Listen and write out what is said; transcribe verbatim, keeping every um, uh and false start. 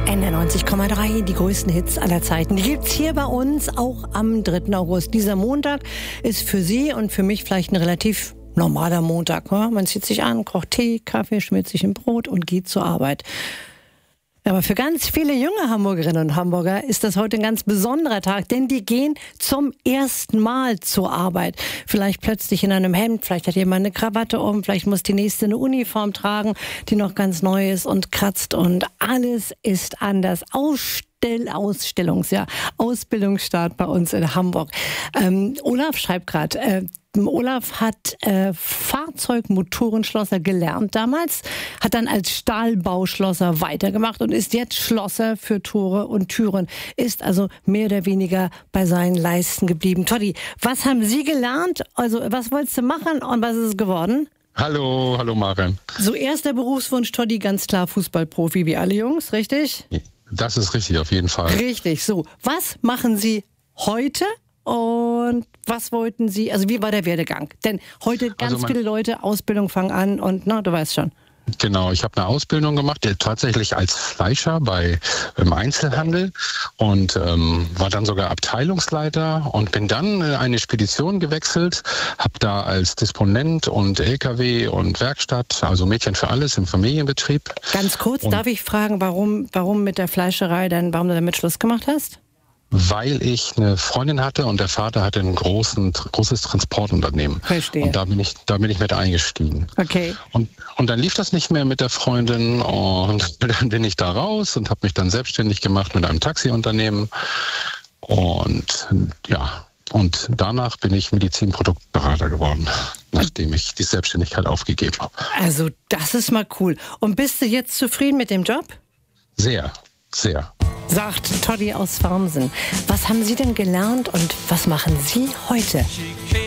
N R neunzig Komma drei, die größten Hits aller Zeiten. Die gibt's hier bei uns auch am dritten August. Dieser Montag ist für Sie und für mich vielleicht ein relativ normaler Montag. Ne? Man zieht sich an, kocht Tee, Kaffee, schmiert sich ein Brot und geht zur Arbeit. Aber für ganz viele junge Hamburgerinnen und Hamburger ist das heute ein ganz besonderer Tag, denn die gehen zum ersten Mal zur Arbeit. Vielleicht plötzlich in einem Hemd, vielleicht hat jemand eine Krawatte um, vielleicht muss die nächste eine Uniform tragen, die noch ganz neu ist und kratzt und alles ist anders. Ausstell Ausstellungsjahr, Ausbildungsstart bei uns in Hamburg. Ähm, Olaf schreibt gerade, äh, Olaf hat äh, Fahrzeugmotorenschlosser gelernt damals, hat dann als Stahlbauschlosser weitergemacht und ist jetzt Schlosser für Tore und Türen. Ist also mehr oder weniger bei seinen Leisten geblieben. Toddy, was haben Sie gelernt? Also was wolltest du machen und was ist es geworden? Hallo, hallo Maren. So erster Berufswunsch, Toddy, ganz klar Fußballprofi, wie alle Jungs, richtig? Das ist richtig, auf jeden Fall. Richtig, so. Was machen Sie heute? Und was wollten Sie, also wie war der Werdegang? Denn heute ganz also viele Leute Ausbildung fangen an und na, du weißt schon. Genau, ich habe eine Ausbildung gemacht, tatsächlich als Fleischer bei im Einzelhandel und ähm, war dann sogar Abteilungsleiter und bin dann in eine Spedition gewechselt, habe da als Disponent und L K W und Werkstatt, also Mädchen für alles im Familienbetrieb. Ganz kurz, und darf ich fragen, warum, warum mit der Fleischerei, denn, warum du damit Schluss gemacht hast? Weil ich eine Freundin hatte und der Vater hatte ein großen, großes Transportunternehmen. Verstehe. Und da bin ich, da bin ich mit eingestiegen. Okay. Und, und dann lief das nicht mehr mit der Freundin und dann bin ich da raus und habe mich dann selbstständig gemacht mit einem Taxiunternehmen. Und ja, und danach bin ich Medizinproduktberater geworden, nachdem ich die Selbstständigkeit aufgegeben habe. Also das ist mal cool. Und bist du jetzt zufrieden mit dem Job? Sehr, sehr. Sagt Toddy aus Farmsen. Was haben Sie denn gelernt und was machen Sie heute?